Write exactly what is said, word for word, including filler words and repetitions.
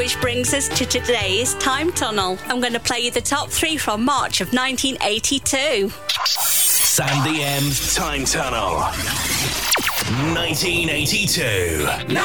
Which brings us to today's Time Tunnel. I'm going to play you the top three from March of nineteen eighty-two. Sandy M's Time Tunnel. nineteen eighty-two.